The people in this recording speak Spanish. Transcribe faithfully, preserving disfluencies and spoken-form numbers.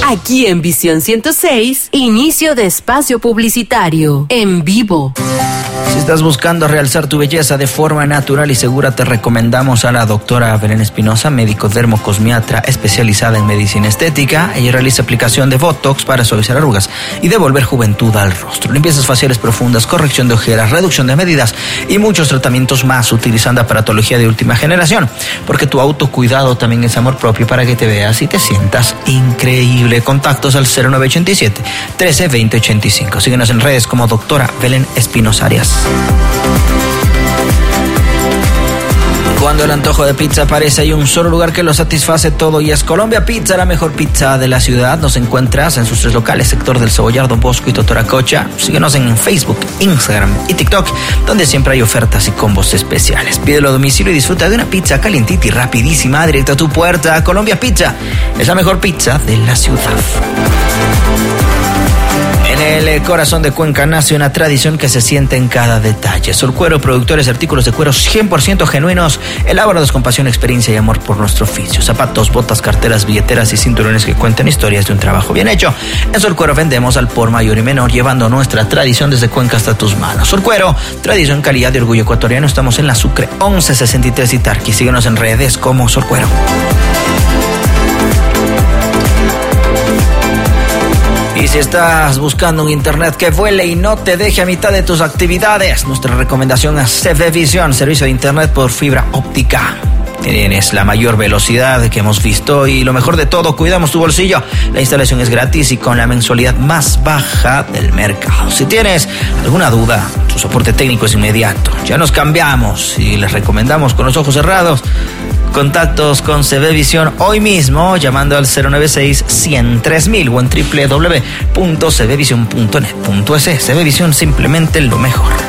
Aquí en Visión ciento seis, inicio de espacio publicitario, en vivo. Si estás buscando realzar tu belleza de forma natural y segura, te recomendamos a la doctora Belén Espinosa, médico dermocosmiatra especializada en medicina estética. Ella realiza aplicación de Botox para suavizar arrugas y devolver juventud al rostro, limpiezas faciales profundas, corrección de ojeras, reducción de medidas y muchos tratamientos más, utilizando aparatología de última generación, porque tu autocuidado también es amor propio, para que te veas y te sientas increíble. Contactos al cero nueve ocho siete, trece, veinte, ochenta y cinco. Síguenos en redes como doctora Belén Espinosa Arias. Cuando el antojo de pizza aparece, hay un solo lugar que lo satisface todo, y es Colombia Pizza, la mejor pizza de la ciudad. Nos encuentras en sus tres locales, sector del Cebollar, Don Bosco y Totoracocha. Síguenos en Facebook, Instagram y TikTok, donde siempre hay ofertas y combos especiales. Pídelo a domicilio y disfruta de una pizza calientita y rapidísima, directo a tu puerta. Colombia Pizza es la mejor pizza de la ciudad. En el corazón de Cuenca nace una tradición que se siente en cada detalle. Solcuero, productores de artículos de cuero cien por ciento genuinos, elaborados con pasión, experiencia y amor por nuestro oficio. Zapatos, botas, carteras, billeteras y cinturones que cuentan historias de un trabajo bien hecho. En Solcuero vendemos al por mayor y menor, llevando nuestra tradición desde Cuenca hasta tus manos. Solcuero, tradición, calidad y orgullo ecuatoriano. Estamos en la Sucre once sesenta y tres Itarqui. Síguenos en redes como Solcuero. Y si estás buscando un internet que vuele y no te deje a mitad de tus actividades, nuestra recomendación es Cebevisión, servicio de internet por fibra óptica. Tienes la mayor velocidad que hemos visto y lo mejor de todo, cuidamos tu bolsillo. La instalación es gratis y con la mensualidad más baja del mercado. Si tienes alguna duda, su soporte técnico es inmediato. Ya nos cambiamos y les recomendamos con los ojos cerrados. Contactos con Cebevisión hoy mismo llamando al cero nueve seis, cien, tres mil o en doble u doble u doble u punto cebevisión punto net punto es. Cebevisión, simplemente lo mejor.